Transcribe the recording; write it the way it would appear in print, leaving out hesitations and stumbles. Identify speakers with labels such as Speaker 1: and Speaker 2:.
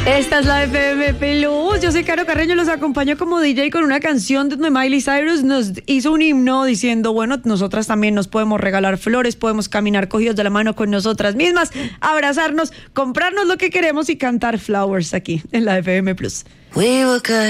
Speaker 1: Esta es la FM Plus. Yo soy Caro Carreño, los acompaño como DJ con una canción donde Miley Cyrus nos hizo un himno diciendo, bueno, nosotras también nos podemos regalar flores, podemos caminar cogidos de la mano con nosotras mismas, abrazarnos, comprarnos lo que queremos y cantar Flowers aquí en la FM Plus.